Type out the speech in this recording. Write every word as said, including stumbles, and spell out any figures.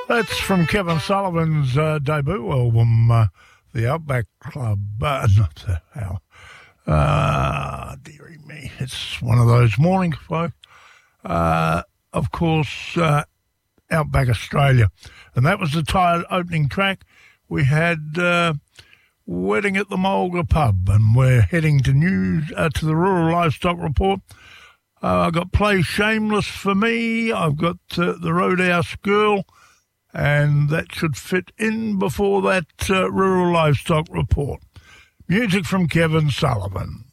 That's from Kevin Sullivan's uh, debut album, uh, The Outback Club. Uh, not the hell. Uh, dearie me. It's one of those mornings, folks. Uh, of course, uh, Outback Australia. And that was the tired opening track. We had uh, Wedding at the Mulga Pub, and we're heading to news uh, to the Rural Livestock Report. Uh, I've got Play Shameless for Me. I've got uh, the Roadhouse Girl, and that should fit in before that uh, Rural Livestock Report. Music from Kevin Sullivan.